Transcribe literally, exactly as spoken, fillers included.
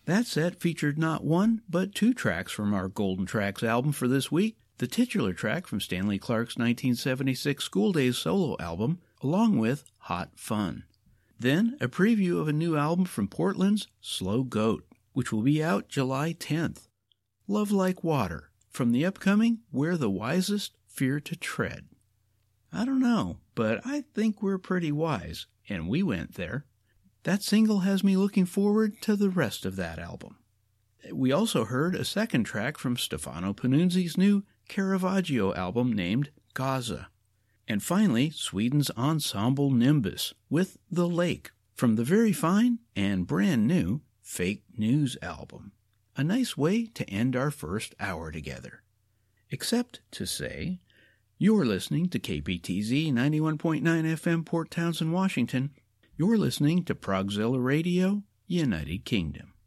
That set featured not one, but two tracks from our Golden Tracks album for this week, the titular track from Stanley Clarke's nineteen seventy-six School Days solo album, along with Hot Fun. Then, a preview of a new album from Portland's Slow Goat, which will be out July tenth. Love Like Water, from the upcoming Where the Wisest Fear to Tread. I don't know, but I think we're pretty wise, and we went there. That single has me looking forward to the rest of that album. We also heard a second track from Stefano Panunzi's new Caravaggio album named Gaza. And finally, Sweden's ensemble Nimbus with The Lake from the very fine and brand new Fake News album. A nice way to end our first hour together. Except to say, you're listening to K P T Z ninety-one point nine F M Port Townsend, Washington. You're listening to Progzilla Radio, United Kingdom.